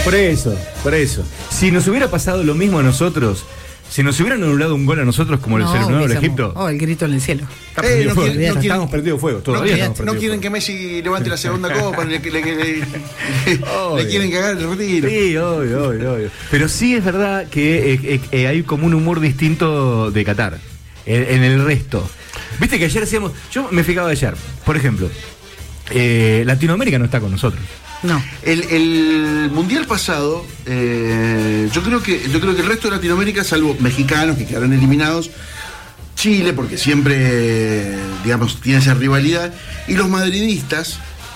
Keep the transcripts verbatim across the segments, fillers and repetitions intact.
Por eso, por eso. Si nos hubiera pasado lo mismo a nosotros, si nos hubieran anulado un gol a nosotros como no, el cero nueve de Egipto. Oh, el grito en el cielo. Está eh, no quieren, no quieren, estamos perdidos de fuego. Todavía no, quieren, no quieren que Messi levante la segunda copa, le, le, le, le, le quieren cagar el retiro. Sí, obvio, obvio, obvio. Pero sí es verdad que eh, eh, hay como un humor distinto de Qatar en, en el resto. Viste que ayer hacíamos. Yo me fijaba ayer, por ejemplo, eh, Latinoamérica no está con nosotros. No. El, el mundial pasado, eh, yo creo que yo creo que el resto de Latinoamérica, salvo mexicanos que quedaron eliminados, Chile, porque siempre, digamos, tiene esa rivalidad, y los madridistas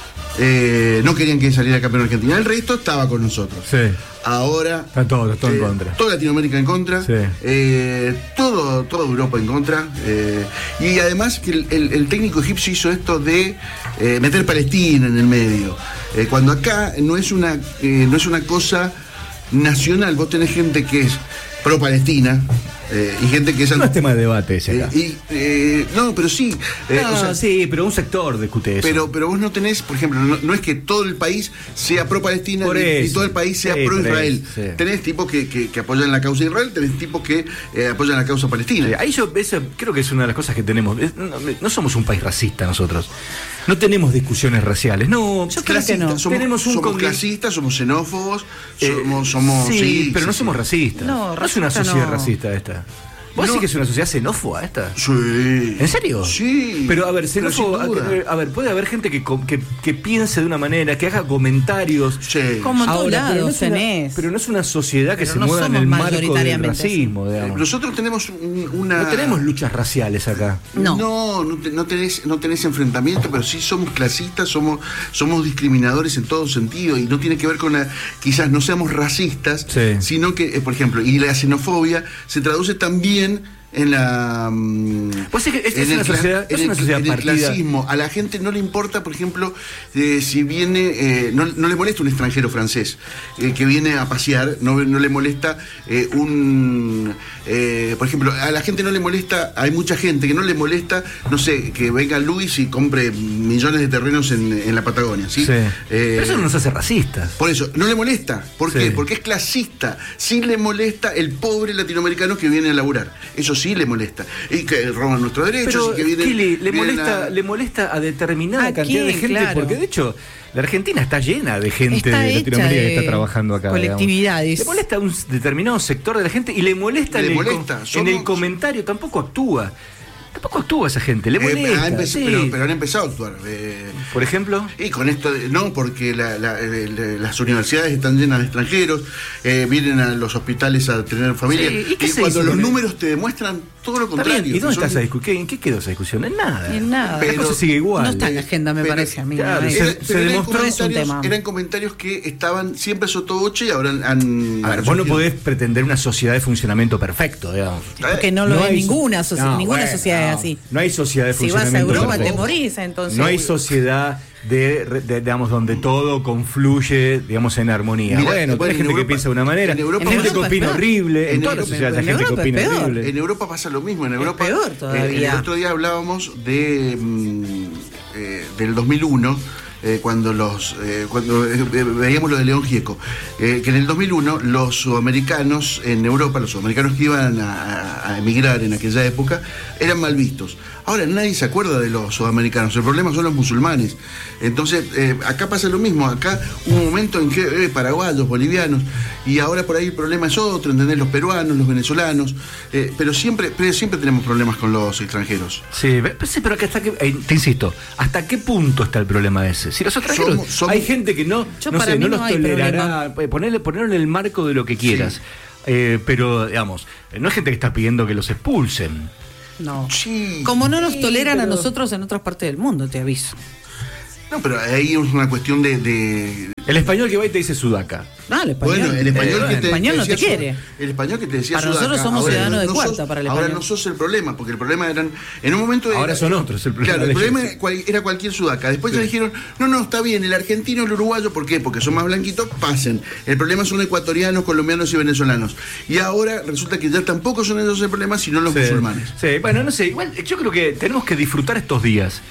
eh, no querían que saliera campeón Argentina. El resto estaba con nosotros. Sí. Ahora está todo, todo eh, en contra. Toda Latinoamérica en contra. Sí. Eh, todo, toda Europa en contra. Eh, y además que el, el, el técnico egipcio hizo esto de eh, meter Palestina en el medio. Eh, cuando acá no es una eh, no es una cosa nacional. Vos tenés gente que es pro Palestina. Eh, y gente que es... No es tema de debate ese acá. Eh, y, eh, no, pero sí. Eh, no, o sea, sí, pero un sector discute eso. Pero, pero vos no tenés, por ejemplo, no, no es que todo el país sea pro Palestina y todo el país sea sí, pro Israel. Eso, sí. Tenés tipos que, que, que apoyan la causa de Israel, tenés tipos que eh, apoyan la causa palestina. Sí, ahí yo eso, creo que es una de las cosas que tenemos. No, no somos un país racista nosotros. No tenemos discusiones raciales. No, yo creo que no. Somos, tenemos un somos con... clasistas, somos xenófobos, eh, somos, somos. Sí, sí pero sí, no sí. somos racistas. No, no es una sociedad no. racista esta. ¿Vos No. decís que es una sociedad xenófoba esta? Sí. ¿En serio? Sí. Pero a ver, xenófoba, a, a ver, puede haber gente que, que, que piense de una manera, que haga comentarios. Sí. Como en todos Ahora, pero, no lados, es una, pero no es una sociedad que pero se no mueva en el marco del racismo, digamos. Nosotros tenemos un, una... No tenemos luchas raciales acá. No. No, no, te, no, tenés, no tenés enfrentamiento, pero sí somos clasistas, somos, somos discriminadores en todo sentido, y no tiene que ver con la... Quizás no seamos racistas, sí. sino que, eh, por ejemplo, y la xenofobia se traduce también en la pues es que es, en es el, una sociedad, en es una el, sociedad en el partida. clasismo. A la gente no le importa, por ejemplo, eh, si viene, eh, no, no le molesta un extranjero francés eh, que viene a pasear, no, no le molesta eh, un, eh, por ejemplo, a la gente no le molesta, hay mucha gente que no le molesta, no sé, que venga Luis y compre millones de terrenos en, en la Patagonia, ¿sí? Sí. Eh, Pero eso no nos hace racistas. Por eso, no le molesta. ¿Por sí. qué? Porque es clasista. Sí le molesta el pobre latinoamericano que viene a laburar. Eso sí le molesta. Y que roban nuestros derechos. Pero y que vienen, ¿qué le, le vienen molesta, a... le molesta a determinada ¿A cantidad quién? de gente? Claro. Porque de hecho, la Argentina está llena de gente Está de Latinoamérica de que está trabajando acá. colectividades. Digamos. Le molesta a un determinado sector de la gente y le molesta, Le en, molesta. el, Somos... en el comentario, tampoco actúa. Tampoco actúa esa gente, le molesta. Eh, ha empezado, sí. pero, pero han empezado a actuar. Eh, Por ejemplo. Y con esto, de, no, porque la, la, la, las universidades están llenas de extranjeros, eh, vienen a los hospitales a tener familia. Sí, ¿y qué y se cuando hizo los con números el... te demuestran todo lo contrario. ¿Y dónde son... está esa discusión? ¿En qué quedó esa discusión? En nada. En nada. La cosa sigue igual. No está en la agenda, me pero, parece a mí. claro, ¿no? se, Era, se eran demostró comentarios, un tema. eran comentarios que estaban siempre sotoboche y ahora han... han a ver, vos no podés pretender una sociedad de funcionamiento perfecto, digamos. Porque no lo no es hay, ninguna, so no, ninguna bueno, sociedad no, es así. No hay sociedad de si vas a funcionamiento Europa perfecto. te morís, entonces. No hay sociedad de, de, digamos, donde todo confluye, digamos, en armonía. Mira, bueno, bueno, hay gente Europa, que piensa de una manera, en Europa, gente en que Europa opina es peor. horrible, en, En toda la Europa- sociedad hay en gente que Europa es opina peor. horrible. En Europa pasa lo mismo. En Es Europa, peor todavía. Eh, el otro día hablábamos de mm, eh, del dos mil uno. Eh, cuando los eh, cuando eh, veíamos lo de León Gieco, eh, que en el dos mil uno los sudamericanos en Europa, los sudamericanos que iban a, a emigrar en aquella época, eran mal vistos. Ahora nadie se acuerda de los sudamericanos, el problema son los musulmanes. Entonces, eh, acá pasa lo mismo, acá hubo un momento en que eh, paraguayos, bolivianos, y ahora por ahí el problema es otro, ¿entendés? Los peruanos, los venezolanos, eh, pero siempre pero siempre tenemos problemas con los extranjeros. Sí, sí, pero que hasta que, eh, te insisto, ¿hasta qué punto está el problema ese? Si los extranjeros, Somos- somos- hay gente que no, Yo no para sé, mí no no los hay tolerará, eh, ponerle, ponerlo en el marco de lo que quieras. Sí. Eh, pero, digamos, no es gente que está pidiendo que los expulsen. No. Sí. Como no nos Sí, toleran pero- a nosotros en otras partes del mundo, te aviso. No, pero ahí es una cuestión de... de... El español que va y te dice sudaca. Ah, el español. Bueno, el español Eh, que el te, español no te decía quiere. Sud- El español que te decía Para Sudaca, nosotros somos ahora ciudadanos de no cuarta sos- para el Ahora español. no sos el problema, porque el problema eran... En un momento... Ahora era- son otros el problema. Claro, el de problema ellos. era, cual- era cualquier sudaca. Después Sí. ya dijeron, no, no, está bien, el argentino, el uruguayo, ¿por qué? Porque son más blanquitos, pasen. El problema son ecuatorianos, colombianos y venezolanos. Y ahora resulta que ya tampoco son ellos el problema, sino los Sí, musulmanes. sí, bueno, no sé, igual yo creo que tenemos que disfrutar estos días.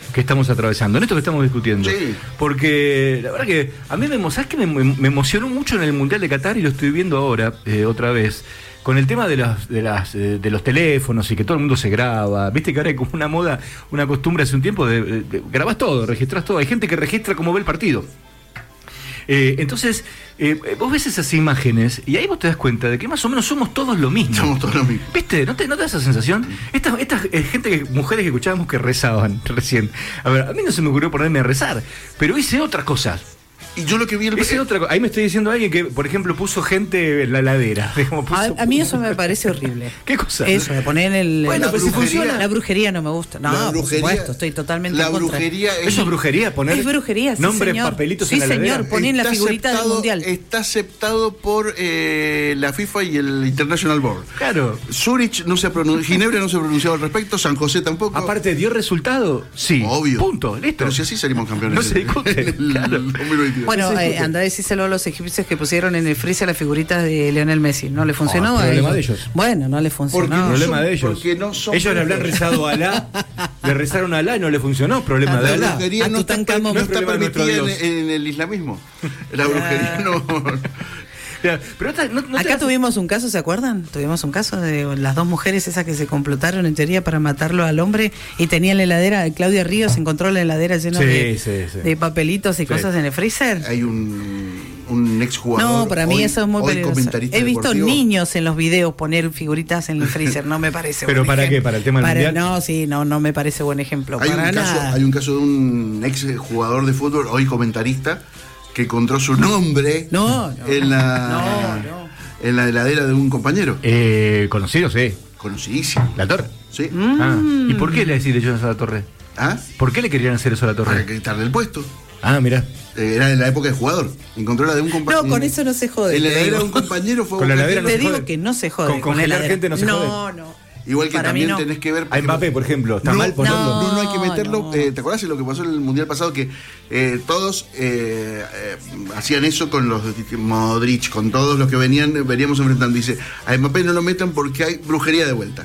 que estamos atravesando, en esto que estamos discutiendo. Sí. Porque la verdad que a mí me, ¿sabes qué? me, me emocionó mucho en el Mundial de Qatar y lo estoy viendo ahora, eh, otra vez, con el tema de, las, de, las, eh, de los teléfonos y que todo el mundo se graba. Viste que ahora hay como una moda, una costumbre hace un tiempo de, de, de grabás todo, registrás todo. Hay gente que registra cómo ve el partido. Eh, entonces, eh, vos ves esas imágenes y ahí vos te das cuenta de que más o menos somos todos lo mismo. Somos todos lo mismo. ¿Viste? ¿No te, no te da esa sensación? Estas esta, eh, gente, que, mujeres que escuchábamos que rezaban recién. A ver, a mí no se me ocurrió ponerme a rezar, pero hice otras cosas. Y yo lo que vi el Hice otra cosa. Ahí me estoy diciendo alguien que, por ejemplo, puso gente en la heladera. Como puso... A, a mí eso me parece horrible. ¿Qué cosa? Eso, de poner en el... Bueno, la pero si brujería. funciona. La brujería no me gusta. No, La por brujería- supuesto, estoy totalmente La en contra. brujería es, ¿Eso es brujería? Poner Es brujería, sí, nombres, señor. papelitos Sí, en la heladera. señor, ponen la está figurita del aceptado- mundial. Está aceptado por eh, la FIFA y el International Board. Claro. Zurich no se ha pronunciado, Ginebra no se ha pronunciado al respecto, San José tampoco. Aparte, ¿dio resultado? Sí. Obvio. Punto. Listo. Pero si así salimos campeones. No se discute, en el claro. dos mil veintidós. Bueno, No se eh, discute. anda a decírselo a los egipcios que pusieron en el freezer la figurita de Lionel Messi. No le funcionó. Ah, a problema ellos. de ellos. Bueno, no le funcionó. Porque no Problema son- de ellos. porque no son ellos le habrán brujos. rezado a Alá, le rezaron a Alá y no le funcionó. Problema Ah, de La Alá. brujería A no está, Tutankamón. no No es está problema de nuestro permitida en, Dios. en el islamismo. La brujería no. Pero esta- no- no te Acá das- tuvimos un caso, ¿se acuerdan? Tuvimos un caso de las dos mujeres esas que se complotaron en teoría para matarlo al hombre y tenían la heladera, Claudia Ríos encontró la heladera llena Sí, de, sí, sí. de papelitos y Sí. cosas en el freezer. Hay un, un exjugador. No, para mí hoy- eso es muy hoy peligroso. comentarista He visto deportivo. niños en los videos poner figuritas en el freezer, no me parece ¿Pero buen para ejemplo. qué? ¿Para el tema del mundial? No, sí, no, no me parece buen ejemplo. Hay un, para caso, nada. hay un caso de un ex jugador de fútbol, hoy comentarista, que encontró su nombre No, no. en, la, No, no. en la heladera de un compañero. Eh, conocido, sí. Conocidísimo. La Torre. ¿Sí? Ah. ¿Y por qué le decís ellos eso a la Torre? ¿Ah? ¿Por qué le querían hacer eso a la Para Torre? quitarle el puesto. Ah, mirá. Eh, Era en la época de jugador. Encontró la de un compañero. No, con eso no se jode. En la te heladera de digo. un compañero fue a Con la buscar- heladera no Te se digo jode. que no se jode. Con con la congelar heladera. gente no se no, jode. No, Igual que Para mí también no. tenés que ver. A Mbappé, por ejemplo, ¿está no, mal ponerlo? No, no, no hay que No, meterlo. no. Eh, ¿Te acuerdas de lo que pasó en el mundial pasado? Que eh, todos eh, eh, hacían eso con los de Modric, con todos los que venían, veníamos enfrentando. Dice, a Mbappé no lo metan porque hay brujería de vuelta.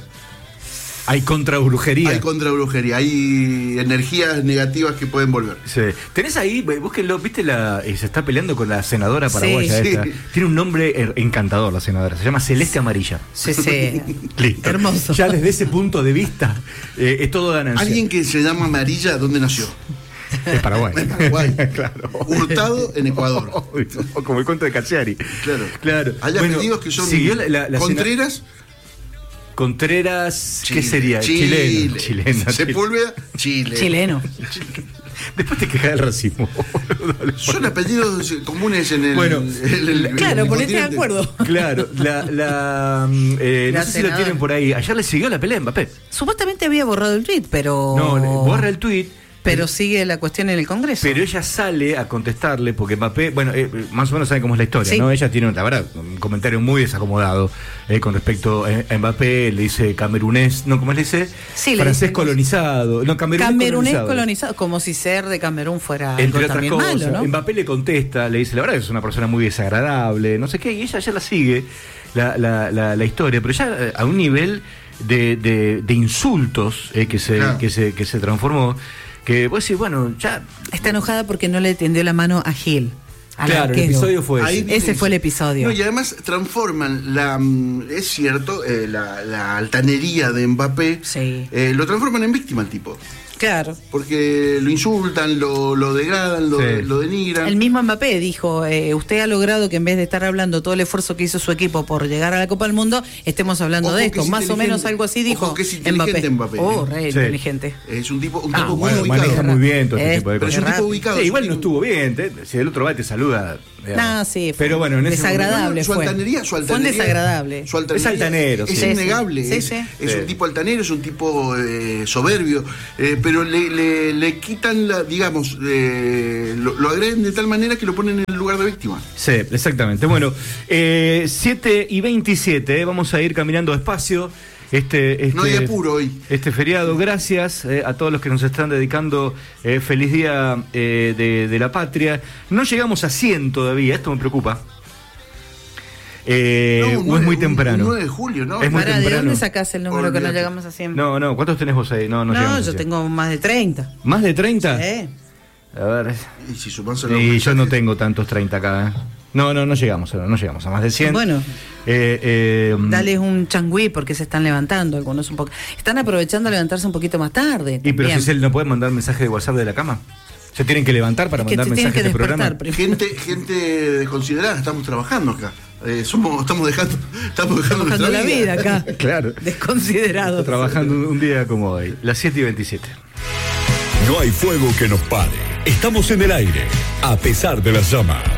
Hay contra brujería. Hay contra brujería, hay energías negativas que pueden volver. Sí. Tenés ahí, búsquenlo, viste, la, eh, se está peleando con la senadora paraguaya Sí, esta. sí. Tiene un nombre er- encantador la senadora, se llama Celeste Amarilla. Sí, sí. Listo. Hermoso. Ya desde ese punto de vista, eh, es todo ganancia. Alguien que se llama Amarilla, ¿dónde nació? Es Paraguay. En Paraguay. Claro. Hurtado en Ecuador. O como el cuento de Cacciari. Claro. Claro. Hay Bueno, apellidos que son siguió la, la- la Contreras, sena- Contreras, ¿qué Chile. sería? Chile. Chileno. Chileno. Sepúlveda, Chile. Chileno. Después te quejas del racismo. Son apellidos comunes en el. Bueno, el- el- Claro, el ponete de continente. acuerdo. Claro, la, la, mm, eh, La no sé si la senadora. tienen por ahí. Ayer le siguió la pelea a Mbappé. Supuestamente había borrado el tweet, pero. No, le borra el tuit. Pero sigue la cuestión en el Congreso. Pero ella sale a contestarle porque Mbappé, bueno, eh, más o menos saben cómo es la historia, Sí. ¿no? Ella tiene, la verdad, un comentario muy desacomodado eh, con respecto a a Mbappé, le dice camerunés, no, ¿cómo le dice? Sí, le Francés dicen- colonizado, no, camerunés, Camerunés colonizado. colonizado, como si ser de Camerún fuera algo Entre otras también cosas, malo, ¿no? Mbappé le contesta, le dice, la verdad que es una persona muy desagradable, no sé qué, y ella ya la sigue, la, la, la, la historia, pero ya eh, a un nivel de, de, de insultos eh, que, se, Claro. que, se, que se transformó, que vos decís, bueno, ya... Está enojada porque no le tendió la mano a Gil. al Claro, el arquero. episodio fue ese. Ahí Ese dice- fue el episodio. No, y además transforman la. mm, Es cierto, eh, la, la altanería de Mbappé. Sí. eh, lo transforman en víctima al tipo. Claro. Porque lo insultan, lo, lo degradan, lo, Sí. lo denigran. El mismo Mbappé dijo, eh, usted ha logrado que en vez de estar hablando todo el esfuerzo que hizo su equipo por llegar a la Copa del Mundo, estemos hablando Ojo de que esto. es Más o inteligente. menos algo así dijo Ojo que es inteligente Mbappé, Oh, ¿eh? re Sí. inteligente. Es un tipo, un Ah, tipo muy Bueno, ubicado. maneja muy bien todo este Eh, tipo de pero es cosas. un tipo ubicado. Sí, es igual un no tipo- estuvo bien, te- si el otro va te saluda. digamos. Ah, sí, fue Pero bueno, en ese desagradable su fue. altanería, su Fue un altanería, desagradable. su altanería Es altanero, Es sí. innegable. Sí, es sí. es Sí. un tipo altanero, es un tipo eh, soberbio, eh, pero le, le, le quitan, la, digamos, eh, lo, lo agreden de tal manera que lo ponen en el lugar de víctima. Sí, exactamente. Bueno, eh, siete y veintisiete, eh, vamos a ir caminando despacio. Este, este, No hay apuro hoy. Este feriado, gracias eh, a todos los que nos están dedicando. eh, feliz día eh, de, de la patria. No llegamos a cien todavía, esto me preocupa. Eh, No, un o es nueve- muy un- temprano. un nueve de julio, ¿no? Es muy Pará, ¿de temprano. dónde sacás el número que no Olvídate. llegamos a cien? No, no, ¿cuántos tenés vos ahí? No, no, No, llegamos a yo cien. tengo más de treinta. ¿Más de treinta? ¿Eh? A ver. Y si sumás a los Y yo no mensajes- tengo tantos treinta acá. ¿eh? No, no, no llegamos, no, no llegamos a más de cien. Bueno. Eh, eh, Dales un changüí porque se están levantando algunos un poco. Están aprovechando a levantarse un poquito más tarde. Y pero también. si él no puede mandar mensaje de WhatsApp de la cama. Se tienen que levantar para Es que mandar te tienen mensajes que de programa. despertar primero. Gente, gente desconsiderada, estamos trabajando acá. Eh, somos, estamos dejando, estamos dejando, Estamos dejando nuestra la vida acá. Claro. Desconsiderados. Trabajando un, un día como hoy. Las siete y veintisiete. No hay fuego que nos pare. Estamos en el aire, a pesar de las llamas.